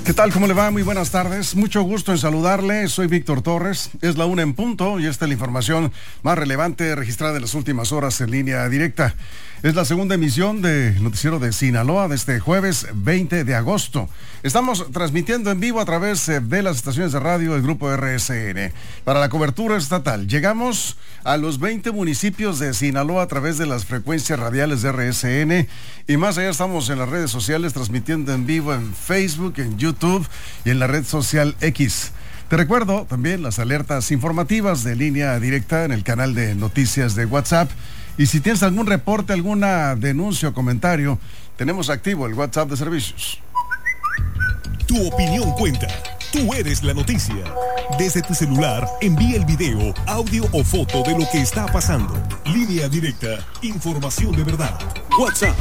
¿Qué tal? ¿Cómo le va? Muy buenas tardes. Mucho gusto en saludarle. Soy Víctor Torres. Es la 1:00 y esta es la información más relevante registrada en las últimas horas en línea directa. Es la segunda emisión del Noticiero de Sinaloa de este jueves 20 de agosto. Estamos transmitiendo en vivo a través de las estaciones de radio del Grupo RSN para la cobertura estatal. Llegamos a los 20 municipios de Sinaloa a través de las frecuencias radiales de RSN y más allá estamos en las redes sociales transmitiendo en vivo en Facebook, en YouTube y en la red social X. Te recuerdo también las alertas informativas de línea directa en el canal de noticias de WhatsApp. Y si tienes algún reporte, alguna denuncia o comentario, tenemos activo el WhatsApp de servicios. Tu opinión cuenta. Tú eres la noticia. Desde tu celular, envía el video, audio o foto de lo que está pasando. Línea directa. Información de verdad. WhatsApp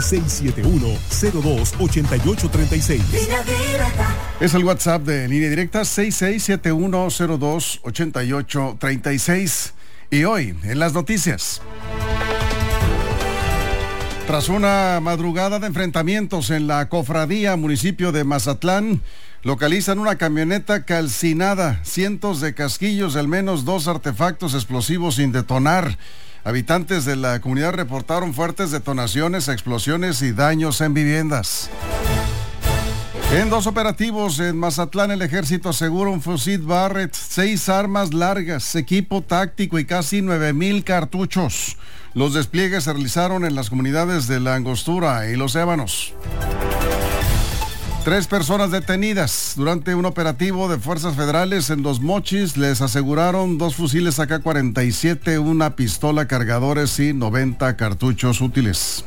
6671-028836. Es el WhatsApp de línea directa 6671-028836. Y hoy, en las noticias. Tras una madrugada de enfrentamientos en la Cofradía, municipio de Mazatlán, localizan una camioneta calcinada, cientos de casquillos, al menos 2 artefactos explosivos sin detonar. Habitantes de la comunidad reportaron fuertes detonaciones, explosiones y daños en viviendas. En 2 operativos en Mazatlán, el ejército asegura un fusil Barrett, 6 armas largas, equipo táctico y casi 9,000 cartuchos. Los despliegues se realizaron en las comunidades de La Angostura y Los Ébanos. 3 personas detenidas durante un operativo de fuerzas federales en Los Mochis. Les aseguraron 2 fusiles AK-47, una pistola, cargadores y 90 cartuchos útiles.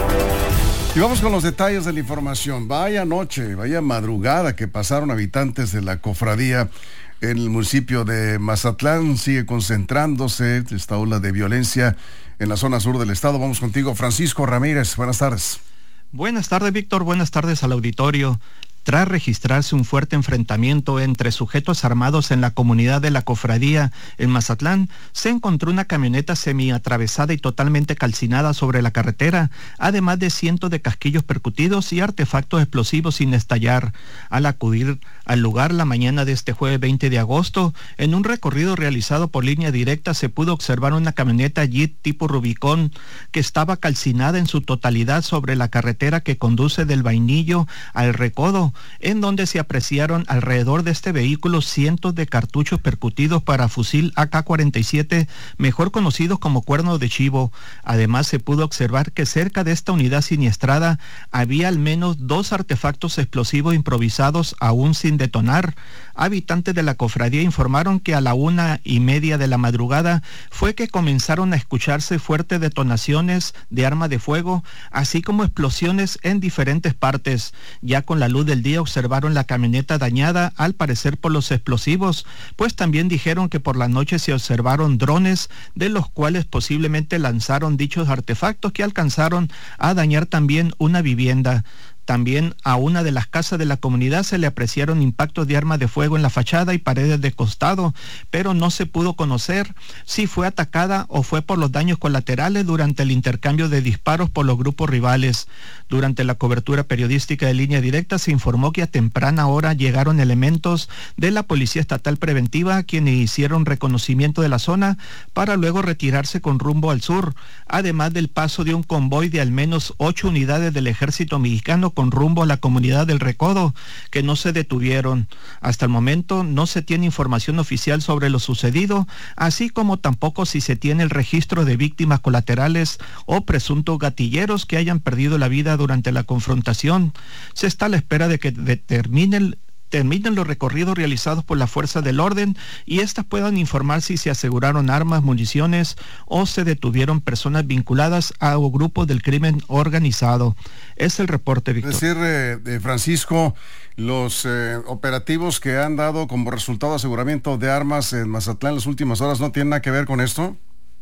Y vamos con los detalles de la información. Vaya noche, vaya madrugada que pasaron habitantes de la cofradía en el municipio de Mazatlán. Sigue concentrándose esta ola de violencia en la zona sur del estado. Vamos contigo, Francisco Ramírez. Buenas tardes. Buenas tardes, Víctor. Buenas tardes al auditorio. Tras registrarse un fuerte enfrentamiento entre sujetos armados en la comunidad de la Cofradía en Mazatlán, se encontró una camioneta semiatravesada y totalmente calcinada sobre la carretera, además de cientos de casquillos percutidos y artefactos explosivos sin estallar. Al acudir al lugar la mañana de este jueves 20 de agosto, en un recorrido realizado por línea directa se pudo observar una camioneta Jeep tipo Rubicon que estaba calcinada en su totalidad sobre la carretera que conduce del Vainillo al Recodo, en donde se apreciaron alrededor de este vehículo cientos de cartuchos percutidos para fusil AK-47, mejor conocidos como cuernos de chivo. Además, se pudo observar que cerca de esta unidad siniestrada había al menos 2 artefactos explosivos improvisados aún sin detonar. Habitantes de la cofradía informaron que a la 1:30 de la madrugada fue que comenzaron a escucharse fuertes detonaciones de arma de fuego, así como explosiones en diferentes partes. Ya con la luz del día observaron la camioneta dañada, al parecer por los explosivos, pues también dijeron que por la noche se observaron drones, de los cuales posiblemente lanzaron dichos artefactos que alcanzaron a dañar también una vivienda. También a una de las casas de la comunidad se le apreciaron impactos de arma de fuego en la fachada y paredes de costado, pero no se pudo conocer si fue atacada o fue por los daños colaterales durante el intercambio de disparos por los grupos rivales. Durante la cobertura periodística de línea directa se informó que a temprana hora llegaron elementos de la Policía Estatal Preventiva, quienes hicieron reconocimiento de la zona para luego retirarse con rumbo al sur, además del paso de un convoy de al menos 8 unidades del Ejército Mexicano con rumbo a la comunidad del Recodo, que no se detuvieron. Hasta el momento no se tiene información oficial sobre lo sucedido, así como tampoco si se tiene el registro de víctimas colaterales o presuntos gatilleros que hayan perdido la vida durante la confrontación. Se está a la espera de que terminen los recorridos realizados por la fuerza del orden y éstas puedan informar si se aseguraron armas, municiones o se detuvieron personas vinculadas a grupos del crimen organizado. Es el reporte, Víctor. Es decir, Francisco, los operativos que han dado como resultado aseguramiento de armas en Mazatlán en las últimas horas no tienen nada que ver con esto.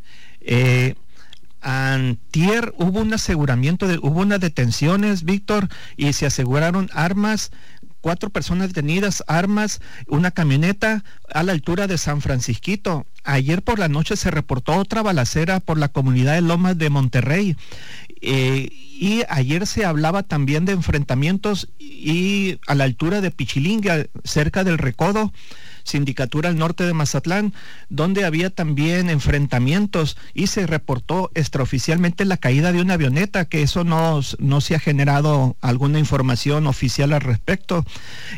Antier hubo un aseguramiento, hubo unas detenciones, Víctor, y se aseguraron armas. 4 personas detenidas, armas, una camioneta a la altura de San Francisquito. Ayer por la noche se reportó otra balacera por la comunidad de Lomas de Monterrey Y ayer se hablaba también de enfrentamientos y a la altura de Pichilinga, cerca del Recodo, Sindicatura al norte de Mazatlán, donde había también enfrentamientos y se reportó extraoficialmente la caída de una avioneta, que eso no se ha generado alguna información oficial al respecto.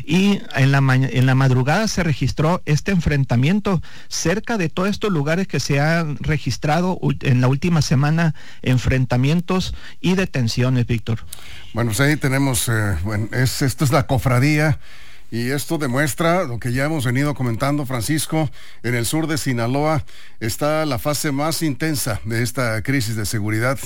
Y en la madrugada se registró este enfrentamiento cerca de todos estos lugares que se han registrado en la última enfrentamientos y detenciones, Víctor. Bueno, pues ahí tenemos, esto es la cofradía. Y esto demuestra lo que ya hemos venido comentando, Francisco. En el sur de Sinaloa está la fase más intensa de esta crisis de seguridad.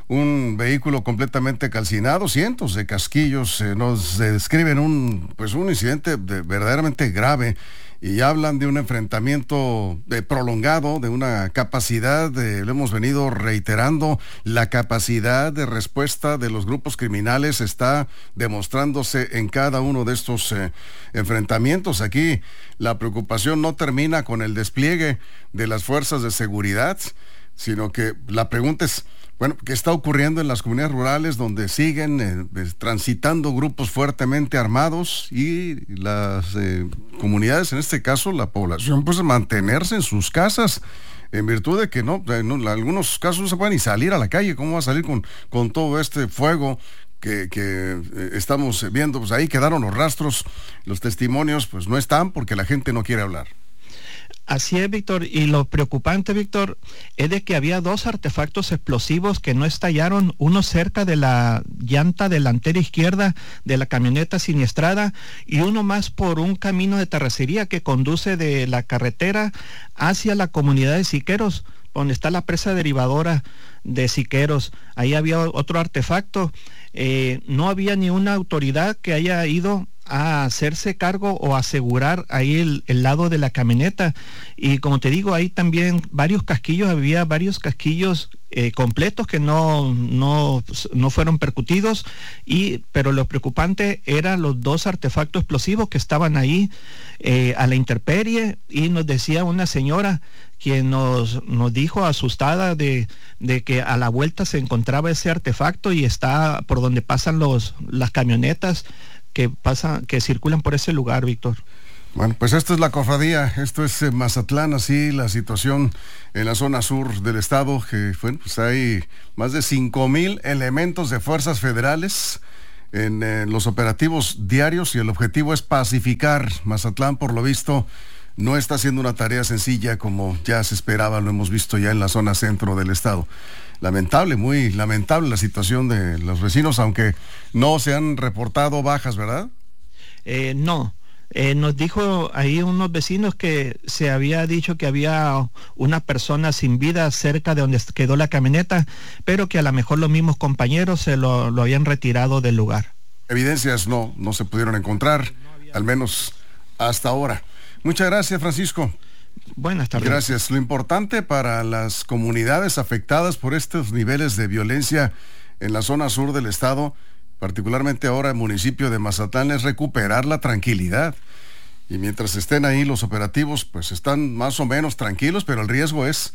Un vehículo completamente calcinado, cientos de casquillos, nos describen un incidente verdaderamente grave. Y hablan de un enfrentamiento prolongado, de una capacidad, lo hemos venido reiterando, la capacidad de respuesta de los grupos criminales está demostrándose en cada uno de estos enfrentamientos. Aquí la preocupación no termina con el despliegue de las fuerzas de seguridad, sino que la pregunta es, ¿qué está ocurriendo en las comunidades rurales donde siguen transitando grupos fuertemente armados y las comunidades, en este caso la población, pues mantenerse en sus casas en virtud de que en algunos casos no se puede ni salir a la calle? ¿Cómo va a salir con todo este fuego que estamos viendo? Pues ahí quedaron los rastros, los testimonios pues no están porque la gente no quiere hablar. Así es, Víctor, y lo preocupante, Víctor, es de que había 2 artefactos explosivos que no estallaron, uno cerca de la llanta delantera izquierda de la camioneta siniestrada y uno más por un camino de terracería que conduce de la carretera hacia la comunidad de Siqueros, donde está la presa derivadora de Siqueros. Ahí había otro artefacto. No había ni una autoridad que haya ido a hacerse cargo o asegurar ahí el lado de la camioneta. Y como te digo, hay también había varios casquillos completos que no fueron percutidos, pero lo preocupante eran los 2 artefactos explosivos que estaban ahí a la intemperie. Y nos decía una señora quien nos dijo asustada de que a la vuelta se encontraba ese artefacto y está por donde pasan las camionetas que circulan por ese lugar, Víctor. Bueno, pues esto es la cofradía, esto es Mazatlán, así la situación en la zona sur del estado, que pues hay más de 5,000 elementos de fuerzas federales en los operativos diarios y el objetivo es pacificar Mazatlán. Por lo visto no está siendo una tarea sencilla como ya se esperaba, lo hemos visto ya en la zona centro del estado. Lamentable, muy lamentable la situación de los vecinos, aunque no se han reportado bajas, ¿verdad? No. Nos dijo ahí unos vecinos que se había dicho que había una persona sin vida cerca de donde quedó la camioneta, pero que a lo mejor los mismos compañeros se lo habían retirado del lugar. Evidencias no se pudieron encontrar, al menos hasta ahora. Muchas gracias, Francisco. Buenas tardes. Gracias. Lo importante para las comunidades afectadas por estos niveles de violencia en la zona sur del estado, particularmente ahora el municipio de Mazatlán, es recuperar la tranquilidad. Y mientras estén ahí los operativos, pues están más o menos tranquilos, pero el riesgo es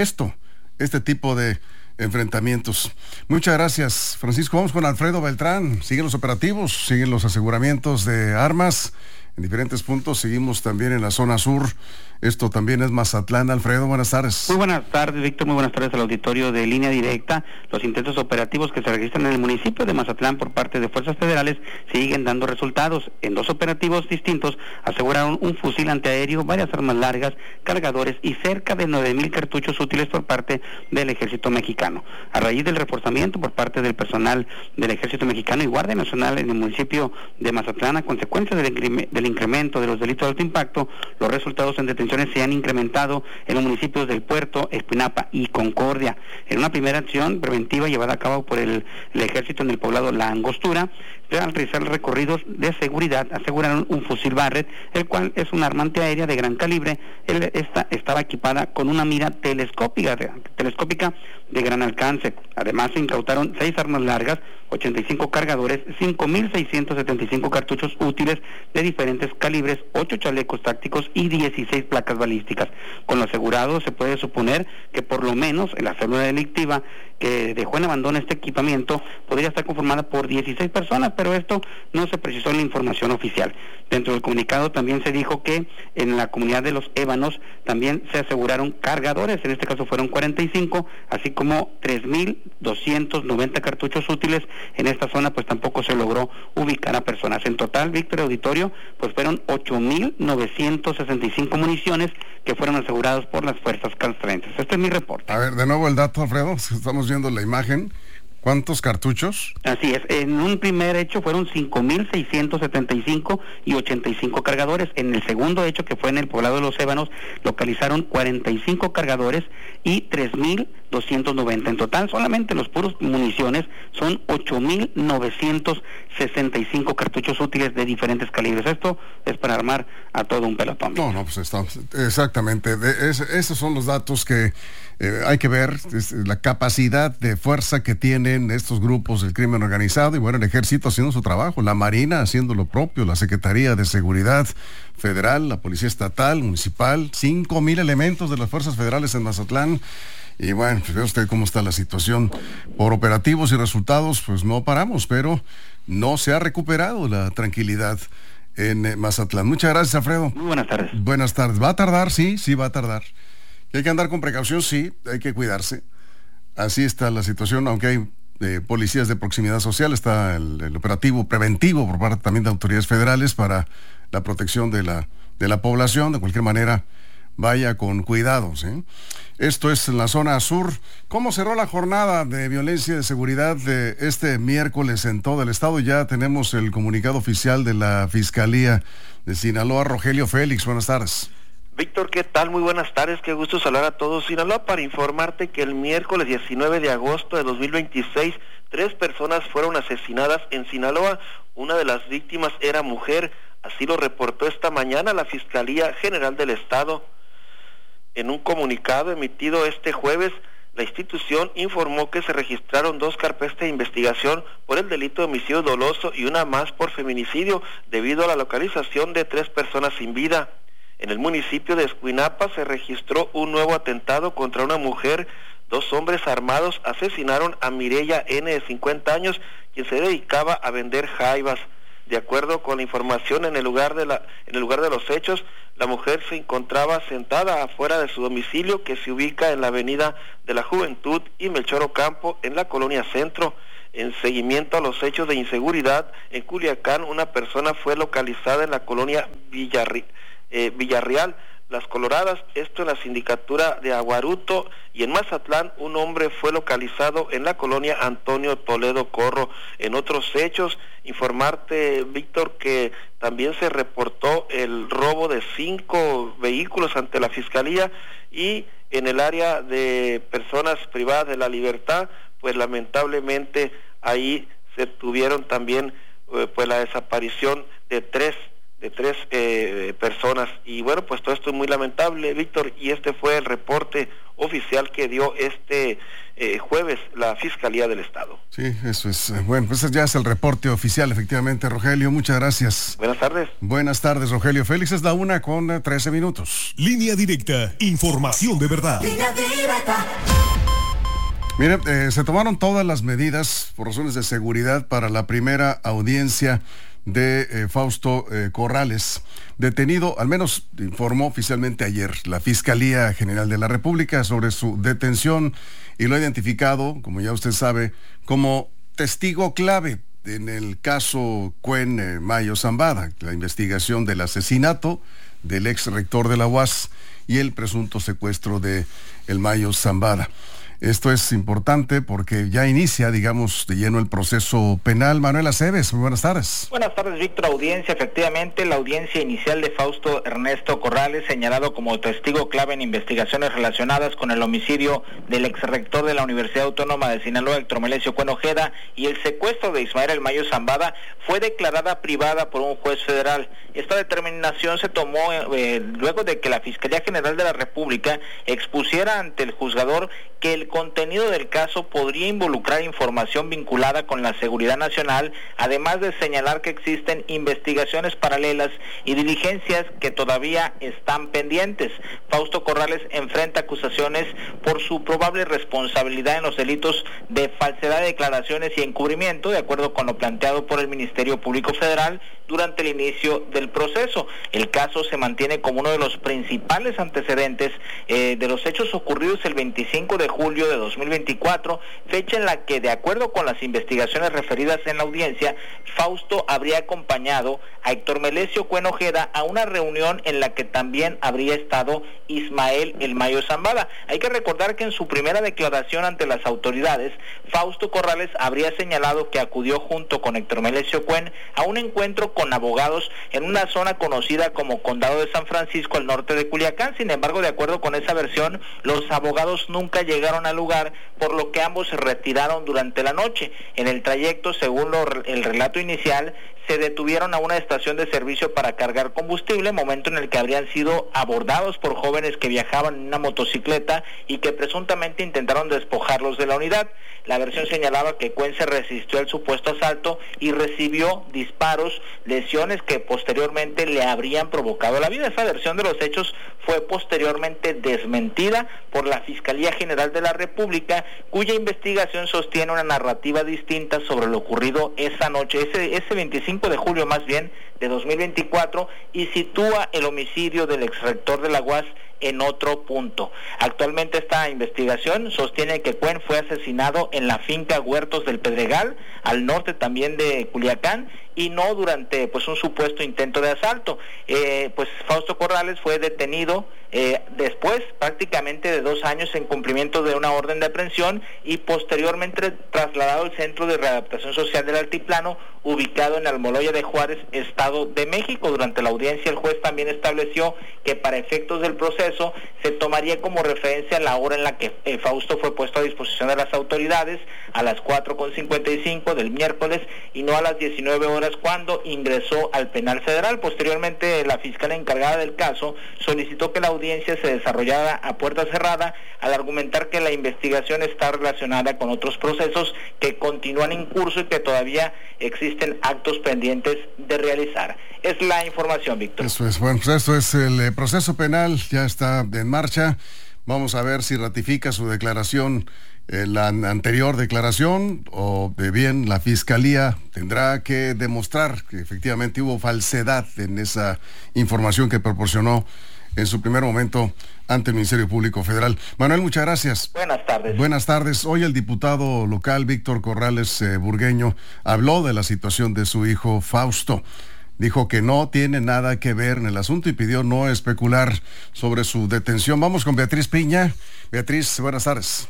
este tipo de enfrentamientos. Muchas gracias, Francisco. Vamos con Alfredo Beltrán. Siguen los operativos, siguen los aseguramientos de armas en diferentes puntos. Seguimos también en la zona sur. Esto también es Mazatlán. Alfredo, buenas tardes. Muy buenas tardes, Víctor. Muy buenas tardes al auditorio de Línea Directa. Los intentos operativos que se registran en el municipio de Mazatlán por parte de fuerzas federales siguen dando resultados. En 2 operativos distintos aseguraron un fusil antiaéreo, varias armas largas, cargadores y cerca de 9,000 cartuchos útiles por parte del Ejército Mexicano. A raíz del reforzamiento por parte del personal del Ejército Mexicano y Guardia Nacional en el municipio de Mazatlán, a consecuencia del incremento de los delitos de alto impacto, los resultados en detención se han incrementado en los municipios del Puerto, Espinapa y Concordia. En una primera acción preventiva llevada a cabo por el ejército en el poblado La Angostura, al realizar recorridos de seguridad, aseguraron un fusil Barrett, el cual es un arma antiaérea de gran calibre. Esta estaba equipada con una mira telescópica de gran alcance. Además, se incautaron 6 armas largas, 85 cargadores, 5.675 cartuchos útiles de diferentes calibres, 8 chalecos tácticos y 16 placas balísticas. Con lo asegurado, se puede suponer que por lo menos en la célula delictiva que dejó en abandono este equipamiento podría estar conformada por 16 personas, pero esto no se precisó en la información oficial. Dentro del comunicado también se dijo que en la comunidad de los Ébanos también se aseguraron cargadores, en este caso fueron 45, así como 3.290 cartuchos útiles. En esta zona pues tampoco se logró ubicar a personas. En total, Víctor Auditorio, pues fueron 8.965 municiones que fueron asegurados por las fuerzas castrenses. Este es mi reporte. A ver, de nuevo el dato, Alfredo, estamos viendo la imagen. ¿Cuántos cartuchos? Así es, en un primer hecho fueron 5.675 y 85 cargadores. En el segundo hecho, que fue en el poblado de Los Ébanos, localizaron 45 cargadores y 3.290. En total, solamente los puros municiones son 8.965 cartuchos útiles de diferentes calibres. Esto es para armar a todo un pelotón. No, pues está, exactamente. Esos son los datos que hay que ver, la capacidad de fuerza que tienen estos grupos del crimen organizado, y bueno, el ejército haciendo su trabajo, la Marina haciendo lo propio, la Secretaría de Seguridad Federal, la Policía Estatal, Municipal, 5,000 elementos de las fuerzas federales en Mazatlán. Y bueno, pues ve usted cómo está la situación. Por operativos y resultados, pues no paramos, pero no se ha recuperado la tranquilidad en Mazatlán. Muchas gracias, Alfredo. Muy buenas tardes. Buenas tardes. ¿Va a tardar? Sí, va a tardar. Hay que andar con precaución, sí, hay que cuidarse. Así está la situación, aunque hay policías de proximidad social, está el operativo preventivo por parte también de autoridades federales para la protección de la población. De cualquier manera, vaya con cuidado, ¿sí? Esto es en la zona sur. ¿Cómo cerró la jornada de violencia y de seguridad de este miércoles en todo el estado? Ya tenemos el comunicado oficial de la Fiscalía de Sinaloa. Rogelio Félix, buenas tardes. Víctor, ¿qué tal? Muy buenas tardes, qué gusto saludar a todos. Sinaloa, para informarte que el miércoles 19 de agosto de 2026, 3 personas fueron asesinadas en Sinaloa. Una de las víctimas era mujer, así lo reportó esta mañana la Fiscalía General del Estado. En un comunicado emitido este jueves, la institución informó que se registraron 2 carpetas de investigación por el delito de homicidio doloso y una más por feminicidio, debido a la localización de 3 personas sin vida. En el municipio de Escuinapa se registró un nuevo atentado contra una mujer. 2 hombres armados asesinaron a Mireya N., de 50 años, quien se dedicaba a vender jaivas. De acuerdo con la información, en el lugar de los hechos, la mujer se encontraba sentada afuera de su domicilio, que se ubica en la avenida de la Juventud y Melchor Ocampo, en la colonia Centro. En seguimiento a los hechos de inseguridad, en Culiacán, una persona fue localizada en la colonia Villarreal, Las Coloradas, esto en la sindicatura de Aguaruto, y en Mazatlán un hombre fue localizado en la colonia Antonio Toledo Corro. En otros hechos, informarte, Víctor, que también se reportó el robo de 5 vehículos ante la Fiscalía, y en el área de personas privadas de la libertad, pues lamentablemente ahí se tuvieron también pues la desaparición de tres personas. Y bueno, pues todo esto es muy lamentable, Víctor, y este fue el reporte oficial que dio este jueves la Fiscalía del Estado. Sí, eso es. Bueno, pues ya es el reporte oficial, efectivamente, Rogelio. Muchas gracias. Buenas tardes. Buenas tardes, Rogelio Félix. Es la 1:13. Línea Directa, información de verdad. Línea Directa. Mire, se tomaron todas las medidas por razones de seguridad para la primera audiencia de Fausto Corrales, detenido, al menos informó oficialmente ayer la Fiscalía General de la República sobre su detención, y lo ha identificado, como ya usted sabe, como testigo clave en el caso Cuen Mayo Zambada, la investigación del asesinato del ex rector de la UAS y el presunto secuestro de el Mayo Zambada. Esto es importante porque ya inicia, digamos, de lleno el proceso penal. Manuel Aceves, muy buenas tardes. Buenas tardes, Víctor. Audiencia, efectivamente, la audiencia inicial de Fausto Ernesto Corrales, señalado como testigo clave en investigaciones relacionadas con el homicidio del exrector de la Universidad Autónoma de Sinaloa, Héctor Melesio Cuen Ojeda, y el secuestro de Ismael El Mayo Zambada, fue declarada privada por un juez federal. Esta determinación se tomó luego de que la Fiscalía General de la República expusiera ante el juzgador que el contenido del caso podría involucrar información vinculada con la seguridad nacional, además de señalar que existen investigaciones paralelas y diligencias que todavía están pendientes. Fausto Corrales enfrenta acusaciones por su probable responsabilidad en los delitos de falsedad de declaraciones y encubrimiento, de acuerdo con lo planteado por el Ministerio Público Federal durante el inicio del proceso. El caso se mantiene como uno de los principales antecedentes de los hechos ocurridos el 25 de julio de 2024, fecha en la que, de acuerdo con las investigaciones referidas en la audiencia, Fausto habría acompañado a Héctor Melesio Cuen Ojeda a una reunión en la que también habría estado Ismael El Mayo Zambada. Hay que recordar que en su primera declaración ante las autoridades, Fausto Corrales habría señalado que acudió junto con Héctor Melesio Cuen a un encuentro con abogados en una zona conocida como Condado de San Francisco, al norte de Culiacán. Sin embargo, de acuerdo con esa versión, los abogados nunca llegaron al lugar, por lo que ambos se retiraron durante la noche. En el trayecto, según el relato inicial, se detuvieron a una estación de servicio para cargar combustible, momento en el que habrían sido abordados por jóvenes que viajaban en una motocicleta y que presuntamente intentaron despojarlos de la unidad. La versión señalaba que Cuen se resistió al supuesto asalto y recibió disparos, lesiones que posteriormente le habrían provocado la vida. Esa versión de los hechos fue posteriormente desmentida por la Fiscalía General de la República, cuya investigación sostiene una narrativa distinta sobre lo ocurrido esa noche, ese 25 de julio más bien, de 2024, y sitúa el homicidio del exrector de la UAS en otro punto. Actualmente esta investigación sostiene que Cuen fue asesinado en la finca Huertos del Pedregal, al norte también de Culiacán, y no durante un supuesto intento de asalto. Fausto Corrales fue detenido después prácticamente de 2 años en cumplimiento de una orden de aprehensión y posteriormente trasladado al Centro de Readaptación Social del Altiplano, ubicado en Almoloya de Juárez, Estado de México. Durante la audiencia, el juez también estableció que para efectos del proceso se tomaría como referencia la hora en la que Fausto fue puesto a disposición de las autoridades, a las 4:55 del miércoles, y no a las 19 horas cuando ingresó al penal federal. Posteriormente, la fiscal encargada del caso solicitó que la audiencia se desarrollara a puerta cerrada, al argumentar que la investigación está relacionada con otros procesos que continúan en curso y que todavía existen actos pendientes de realizar. Es la información, Víctor. Eso es, bueno, pues esto es el proceso penal, ya está en marcha. Vamos a ver si ratifica su declaración, la anterior declaración, o de bien la Fiscalía tendrá que demostrar que efectivamente hubo falsedad en esa información que proporcionó en su primer momento ante el Ministerio Público Federal. Manuel, muchas gracias. Buenas tardes. Buenas tardes. Hoy el diputado local Víctor Corrales Burgueño habló de la situación de su hijo Fausto. Dijo que no tiene nada que ver en el asunto y pidió no especular sobre su detención. Vamos con Beatriz Piña. Beatriz, buenas tardes.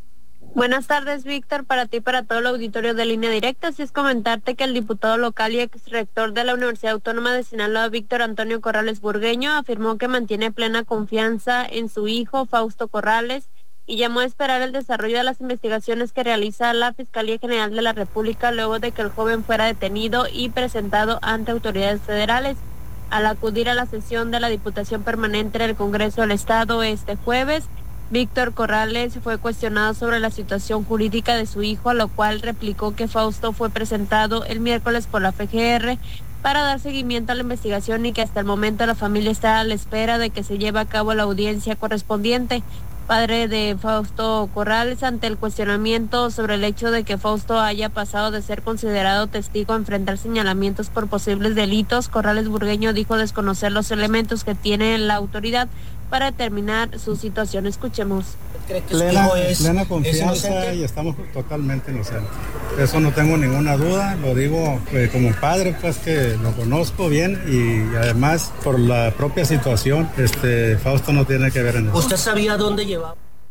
Buenas tardes, Víctor, para ti y para todo el auditorio de Línea Directa. Así es, comentarte que el diputado local y exrector de la Universidad Autónoma de Sinaloa, Víctor Antonio Corrales Burgueño, afirmó que mantiene plena confianza en su hijo, Fausto Corrales, y llamó a esperar el desarrollo de las investigaciones que realiza la Fiscalía General de la República luego de que el joven fuera detenido y presentado ante autoridades federales. Al acudir a la sesión de la Diputación Permanente del Congreso del Estado este jueves, Víctor Corrales fue cuestionado sobre la situación jurídica de su hijo, a lo cual replicó que Fausto fue presentado el miércoles por la FGR para dar seguimiento a la investigación y que hasta el momento la familia está a la espera de que se lleve a cabo la audiencia correspondiente. Padre de Fausto Corrales, ante el cuestionamiento sobre el hecho de que Fausto haya pasado de ser considerado testigo a enfrentar señalamientos por posibles delitos, Corrales Burgueño dijo desconocer los elementos que tiene la autoridad para determinar su situación. Escuchemos. ¿Cree que plena confianza y estamos totalmente inocentes? Eso no tengo ninguna duda, lo digo como padre, pues que lo conozco bien y además por la propia situación, Fausto no tiene que ver en eso. ¿Usted sabía dónde llevaba?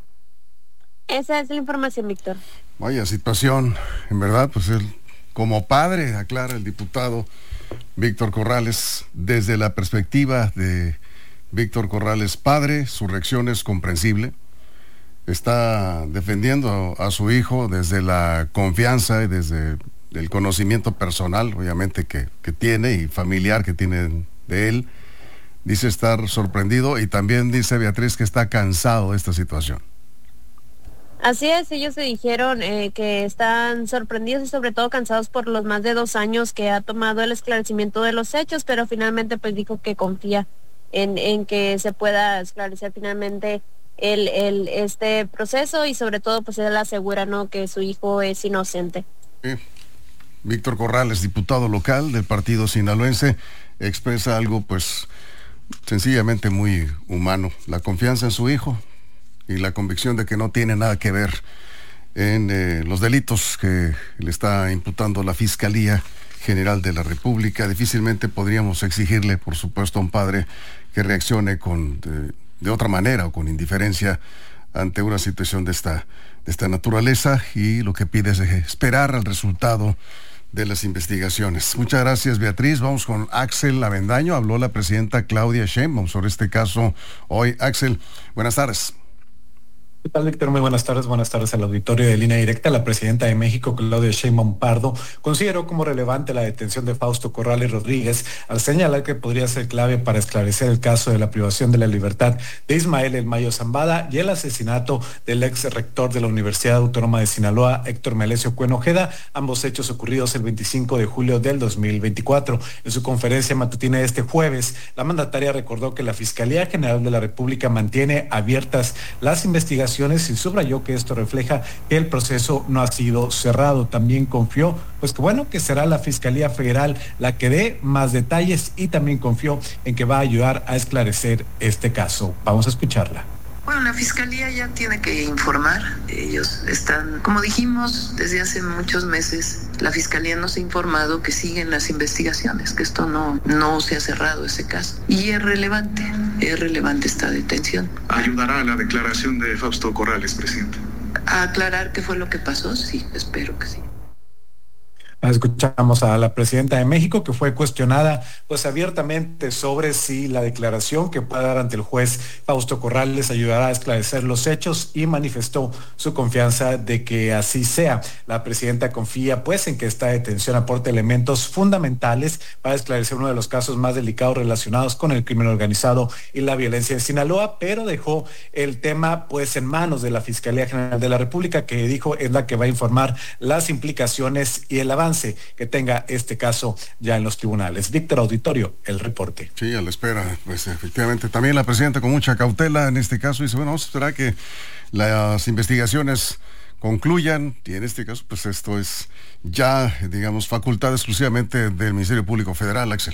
Esa es la información, Víctor. Vaya situación, en verdad, pues él como padre, aclara el diputado Víctor Corrales, desde la perspectiva de Víctor Corrales padre, su reacción es comprensible. Está defendiendo a su hijo desde la confianza y desde el conocimiento personal, obviamente, que tiene y familiar que tiene de él. Dice estar sorprendido y también dice Beatriz que está cansado de esta situación. Así es, ellos se dijeron que están sorprendidos y sobre todo cansados por los más de 2 años que ha tomado el esclarecimiento de los hechos, pero finalmente pues dijo que confía en que se pueda esclarecer finalmente este proceso y sobre todo pues él asegura, ¿no?, que su hijo es inocente. Víctor Corrales, diputado local del partido sinaloense, expresa algo pues sencillamente muy humano, la confianza en su hijo y la convicción de que no tiene nada que ver en los delitos que le está imputando la Fiscalía General de la República. Difícilmente podríamos exigirle, por supuesto, a un padre que reaccione de otra manera o con indiferencia ante una situación de esta naturaleza, y lo que pide es esperar al resultado de las investigaciones. Muchas gracias, Beatriz. Vamos con Axel Avendaño. Habló la presidenta Claudia Sheinbaum sobre este caso hoy. Axel, buenas tardes. ¿Qué tal, Víctor? Muy buenas tardes al auditorio de Línea Directa. La presidenta de México, Claudia Sheinbaum Pardo, consideró como relevante la detención de Fausto Corrales Rodríguez al señalar que podría ser clave para esclarecer el caso de la privación de la libertad de Ismael El Mayo Zambada y el asesinato del ex rector de la Universidad Autónoma de Sinaloa, Héctor Melesio Cuen Ojeda, ambos hechos ocurridos el 25 de julio del 2024. En su conferencia matutina este jueves, la mandataria recordó que la Fiscalía General de la República mantiene abiertas las investigaciones y subrayó que esto refleja que el proceso no ha sido cerrado. También confió, que será la Fiscalía Federal la que dé más detalles, y también confió en que va a ayudar a esclarecer este caso. Vamos a escucharla. Bueno, la Fiscalía ya tiene que informar. Ellos están, como dijimos, desde hace muchos meses, la Fiscalía nos ha informado que siguen las investigaciones, que esto no se ha cerrado ese caso. Y es relevante esta detención. ¿Ayudará a la declaración de Fausto Corrales, presidente? ¿A aclarar qué fue lo que pasó? Sí, espero que sí. Escuchamos a la presidenta de México, que fue cuestionada abiertamente sobre si la declaración que pueda dar ante el juez Fausto Corrales ayudará a esclarecer los hechos, y manifestó su confianza de que así sea. La presidenta confía en que esta detención aporte elementos fundamentales para esclarecer uno de los casos más delicados relacionados con el crimen organizado y la violencia en Sinaloa, pero dejó el tema en manos de la Fiscalía General de la República, que dijo es la que va a informar las implicaciones y el avance que tenga este caso ya en los tribunales. Víctor, auditorio, el reporte. Sí, a la espera, efectivamente. También la presidenta con mucha cautela en este caso dice, vamos a esperar que las investigaciones concluyan, y en este caso, esto es ya, facultad exclusivamente del Ministerio Público Federal, Axel.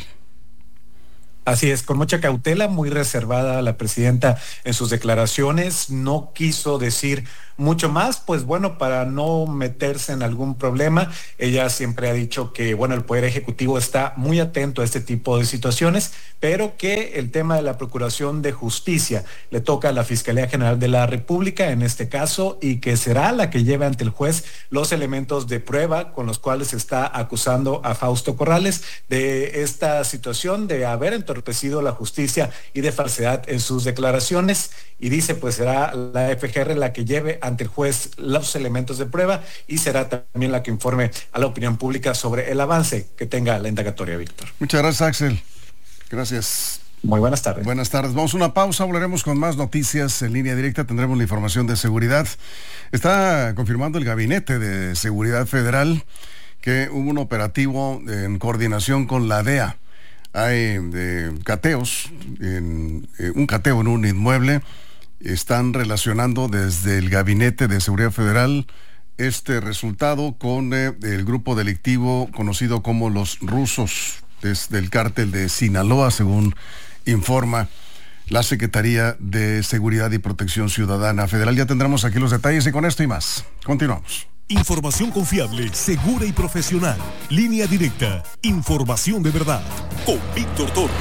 Así es, con mucha cautela, muy reservada la presidenta en sus declaraciones, no quiso decir mucho más, para no meterse en algún problema. Ella siempre ha dicho que, el Poder Ejecutivo está muy atento a este tipo de situaciones, pero que el tema de la Procuración de Justicia le toca a la Fiscalía General de la República en este caso, y que será la que lleve ante el juez los elementos de prueba con los cuales se está acusando a Fausto Corrales de esta situación de haber entorpecido la justicia y de falsedad en sus declaraciones. Y dice, será la FGR la que lleve ante el juez los elementos de prueba, y será también la que informe a la opinión pública sobre el avance que tenga la indagatoria, Víctor. Muchas gracias, Axel. Gracias. Muy buenas tardes. Buenas tardes. Vamos a una pausa, volveremos con más noticias en Línea Directa. Tendremos la información de seguridad. Está confirmando el Gabinete de Seguridad Federal que hubo un operativo en coordinación con la DEA. Hay cateos, un cateo en un inmueble. Están relacionando desde el Gabinete de Seguridad Federal este resultado con el grupo delictivo conocido como los rusos, desde el cártel de Sinaloa, según informa la Secretaría de Seguridad y Protección Ciudadana Federal. Ya tendremos aquí los detalles, y con esto y más, continuamos. Información confiable, segura y profesional. Línea Directa. Información de verdad. Con Víctor Torres.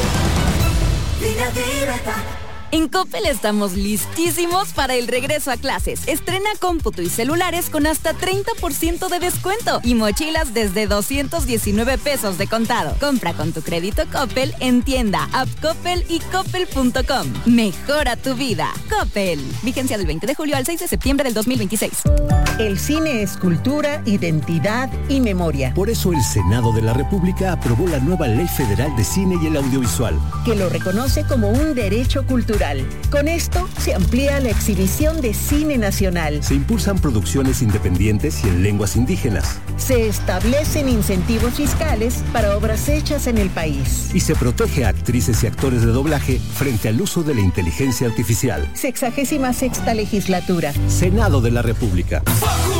Línea Directa. En Coppel estamos listísimos para el regreso a clases. Estrena cómputo y celulares con hasta 30% de descuento y mochilas desde 219 pesos de contado. Compra con tu crédito Coppel en tienda, app Coppel y coppel.com. Mejora tu vida. Coppel. Vigencia del 20 de julio al 6 de septiembre del 2026. El cine es cultura, identidad y memoria. Por eso el Senado de la República aprobó la nueva Ley Federal de Cine y el Audiovisual, que lo reconoce como un derecho cultural. cultural. Con esto se amplía la exhibición de cine nacional. Se impulsan producciones independientes y en lenguas indígenas. Se establecen incentivos fiscales para obras hechas en el país. Y se protege a actrices y actores de doblaje frente al uso de la inteligencia artificial. 66ª legislatura. Senado de la República.